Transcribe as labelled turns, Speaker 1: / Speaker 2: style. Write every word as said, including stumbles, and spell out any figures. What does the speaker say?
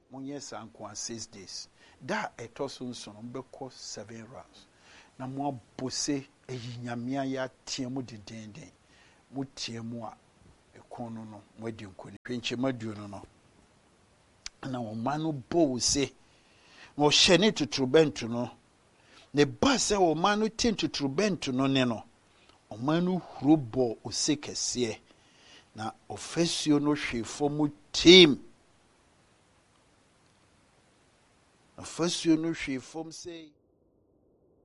Speaker 1: monye sankwa six days da etoso nso no mbekọ seven rounds na mo abose eyinyamia ya tie mu didenden mo tie mu a ekono no mo adi nkoni hwenche madu no no na wo manu bo se wo hyene tuturubentu no ne ba se wo manu tin tuturubentu no ne no o manu hurobo osekese na ofesio no hwefo mu team ofesio no hwefo say